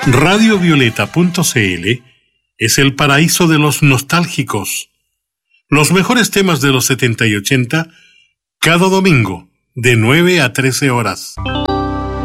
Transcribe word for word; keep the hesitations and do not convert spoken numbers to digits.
radio violeta punto c l es el paraíso de los nostálgicos. Los mejores temas de los setenta y ochenta cada domingo, de nueve a trece horas.